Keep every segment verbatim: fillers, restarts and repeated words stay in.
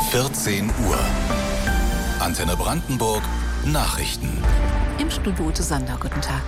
vierzehn Uhr. Antenne Brandenburg Nachrichten. Im Studio Ute Sander, guten Tag.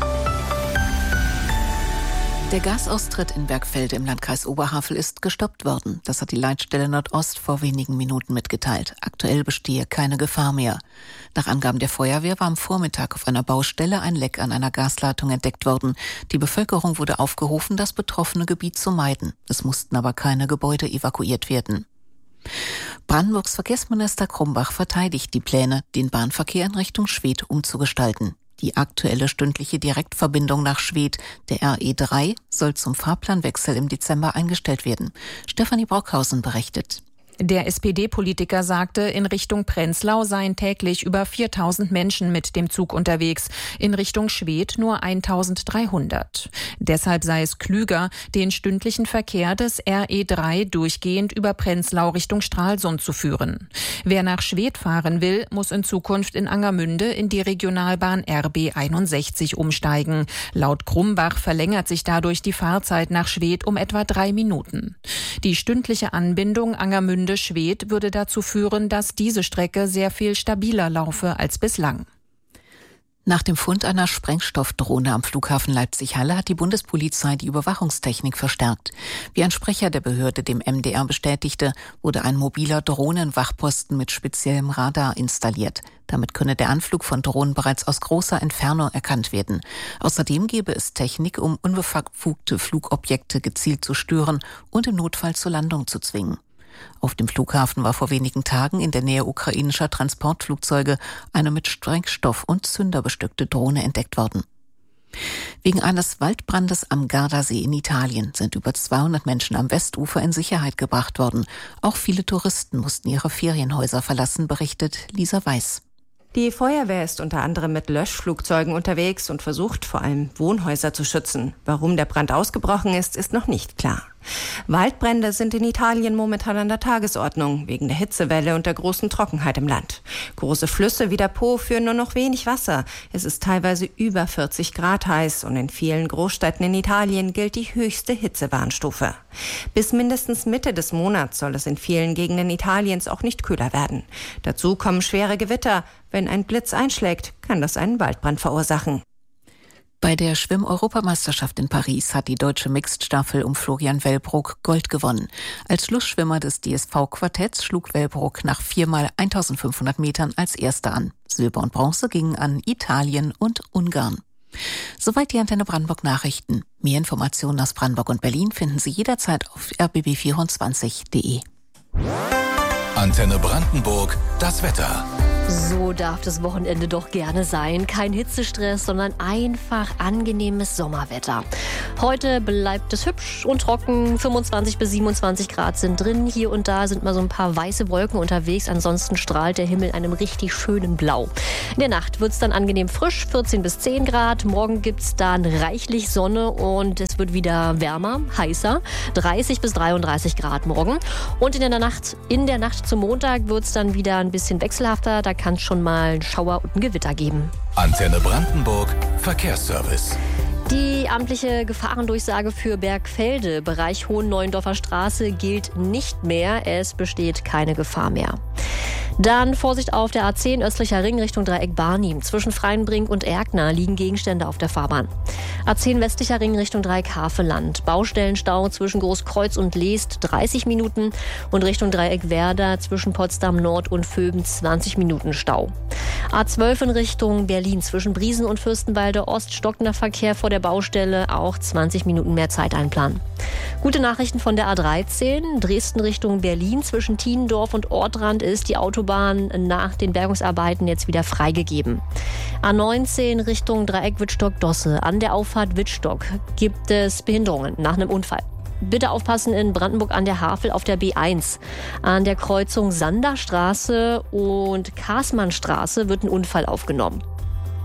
Der Gasaustritt in Bergfelde im Landkreis Oberhavel ist gestoppt worden. Das hat die Leitstelle Nordost vor wenigen Minuten mitgeteilt. Aktuell bestehe keine Gefahr mehr. Nach Angaben der Feuerwehr war am Vormittag auf einer Baustelle ein Leck an einer Gasleitung entdeckt worden. Die Bevölkerung wurde aufgerufen, das betroffene Gebiet zu meiden. Es mussten aber keine Gebäude evakuiert werden. Brandenburgs Verkehrsminister Krumbach verteidigt die Pläne, den Bahnverkehr in Richtung Schwedt umzugestalten. Die aktuelle stündliche Direktverbindung nach Schwedt, der R E drei, soll zum Fahrplanwechsel im Dezember eingestellt werden. Stefanie Brockhausen berichtet. Der S P D-Politiker sagte, in Richtung Prenzlau seien täglich über viertausend Menschen mit dem Zug unterwegs, in Richtung Schwedt nur eintausenddreihundert. Deshalb sei es klüger, den stündlichen Verkehr des R E drei durchgehend über Prenzlau Richtung Stralsund zu führen. Wer nach Schwedt fahren will, muss in Zukunft in Angermünde in die Regionalbahn R B einundsechzig umsteigen. Laut Krumbach verlängert sich dadurch die Fahrzeit nach Schwedt um etwa drei Minuten. Die stündliche Anbindung Angermünde Schwedt würde dazu führen, dass diese Strecke sehr viel stabiler laufe als bislang. Nach dem Fund einer Sprengstoffdrohne am Flughafen Leipzig-Halle hat die Bundespolizei die Überwachungstechnik verstärkt. Wie ein Sprecher der Behörde dem M D R bestätigte, wurde ein mobiler Drohnenwachposten mit speziellem Radar installiert. Damit könne der Anflug von Drohnen bereits aus großer Entfernung erkannt werden. Außerdem gäbe es Technik, um unbefugte Flugobjekte gezielt zu stören und im Notfall zur Landung zu zwingen. Auf dem Flughafen war vor wenigen Tagen in der Nähe ukrainischer Transportflugzeuge eine mit Sprengstoff und Zünder bestückte Drohne entdeckt worden. Wegen eines Waldbrandes am Gardasee in Italien sind über zweihundert Menschen am Westufer in Sicherheit gebracht worden. Auch viele Touristen mussten ihre Ferienhäuser verlassen, berichtet Lisa Weiß. Die Feuerwehr ist unter anderem mit Löschflugzeugen unterwegs und versucht vor allem Wohnhäuser zu schützen. Warum der Brand ausgebrochen ist, ist noch nicht klar. Waldbrände sind in Italien momentan an der Tagesordnung, wegen der Hitzewelle und der großen Trockenheit im Land. Große Flüsse wie der Po führen nur noch wenig Wasser. Es ist teilweise über vierzig Grad heiß und in vielen Großstädten in Italien gilt die höchste Hitzewarnstufe. Bis mindestens Mitte des Monats soll es in vielen Gegenden Italiens auch nicht kühler werden. Dazu kommen schwere Gewitter. Wenn ein Blitz einschlägt, kann das einen Waldbrand verursachen. Bei der Schwimm-Europameisterschaft in Paris hat die deutsche Mixed-Staffel um Florian Wellbrock Gold gewonnen. Als Schlussschwimmer des D S V-Quartetts schlug Wellbrock nach viermal eintausendfünfhundert Metern als Erster an. Silber und Bronze gingen an Italien und Ungarn. Soweit die Antenne Brandenburg Nachrichten. Mehr Informationen aus Brandenburg und Berlin finden Sie jederzeit auf r b b vierundzwanzig punkt d e. Antenne Brandenburg, das Wetter. So darf das Wochenende doch gerne sein. Kein Hitzestress, sondern einfach angenehmes Sommerwetter. Heute bleibt es hübsch und trocken. fünfundzwanzig bis siebenundzwanzig Grad sind drin. Hier und da sind mal so ein paar weiße Wolken unterwegs. Ansonsten strahlt der Himmel einem richtig schönen Blau. In der Nacht wird es dann angenehm frisch, vierzehn bis zehn Grad. Morgen gibt es dann reichlich Sonne und es wird wieder wärmer, heißer. dreißig bis dreiunddreißig Grad morgen. Und in der Nacht, in der Nacht zum Montag wird es dann wieder ein bisschen wechselhafter. Da kann es schon mal einen Schauer und ein Gewitter geben. Antenne Brandenburg Verkehrsservice. Die amtliche Gefahrendurchsage für Bergfelde, Bereich Hohenneuendorfer Straße, gilt nicht mehr. Es besteht keine Gefahr mehr. Dann Vorsicht auf der A zehn östlicher Ring Richtung Dreieck Barnim. Zwischen Freienbrink und Erkner liegen Gegenstände auf der Fahrbahn. A zehn westlicher Ring Richtung Dreieck Haveland. Baustellenstau zwischen Großkreuz und Leest dreißig Minuten und Richtung Dreieck Werder zwischen Potsdam Nord und Vöben zwanzig Minuten Stau. A zwölf in Richtung Berlin zwischen Briesen und Fürstenwalde Ost stockender Verkehr vor der Baustelle, auch zwanzig Minuten mehr Zeit einplanen. Gute Nachrichten von der A dreizehn, Dresden Richtung Berlin zwischen Tiendorf und Ortrand ist die Autobahn nach den Bergungsarbeiten jetzt wieder freigegeben. A neunzehn Richtung Dreieck Wittstock-Dosse. An der Auffahrt Wittstock gibt es Behinderungen nach einem Unfall. Bitte aufpassen in Brandenburg an der Havel auf der B eins. An der Kreuzung Sanderstraße und Kaßmannstraße wird ein Unfall aufgenommen.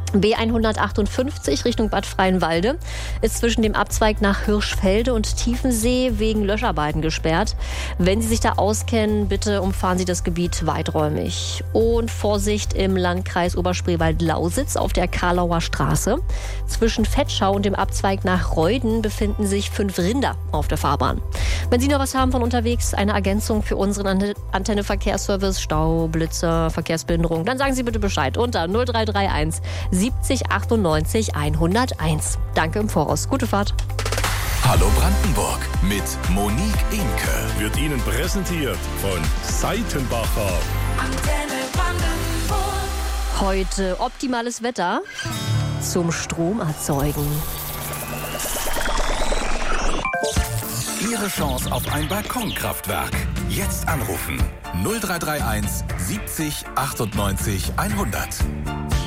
B hundertachtundfünfzig Richtung Bad Freienwalde ist zwischen dem Abzweig nach Hirschfelde und Tiefensee wegen Löscharbeiten gesperrt. Wenn Sie sich da auskennen, bitte umfahren Sie das Gebiet weiträumig. Und Vorsicht im Landkreis Oberspreewald-Lausitz auf der Karlauer Straße. Zwischen Vetschau und dem Abzweig nach Reuden befinden sich fünf Rinder auf der Fahrbahn. Wenn Sie noch was haben von unterwegs, eine Ergänzung für unseren Antenne-Verkehrsservice, Stau, Blitzer, Verkehrsbehinderung, dann sagen Sie bitte Bescheid unter null drei drei eins siebzig achtundneunzig hunderteins. Danke im Voraus. Gute Fahrt. Hallo Brandenburg mit Monique Imke. Wird Ihnen präsentiert von Seitenbacher. Antenne Brandenburg. Heute optimales Wetter zum Stromerzeugen. Ihre Chance auf ein Balkonkraftwerk. Jetzt anrufen. null drei drei eins siebzig achtundneunzig hundert.